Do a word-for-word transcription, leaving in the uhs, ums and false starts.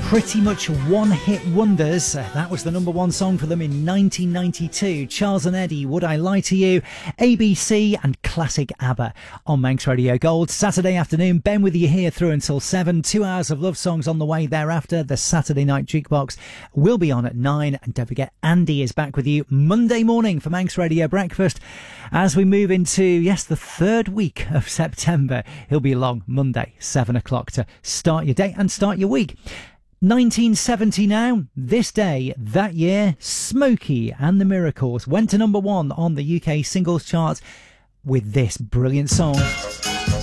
pretty much one-hit wonders. Uh, that was the number one song for them in nineteen ninety-two. Charles and Eddie, Would I Lie to You? A B C and classic ABBA on Manx Radio Gold. Saturday afternoon, Ben with you here through until seven. Two hours of love songs on the way thereafter. The Saturday Night Jukebox will be on at nine. And don't forget, Andy is back with you Monday morning for Manx Radio Breakfast. As we move into, yes, the third week of September, he'll be along Monday, seven o'clock to start your day and start your week. nineteen seventy now, this day, that year, Smokey and the Miracles went to number one on the U K singles charts with this brilliant song.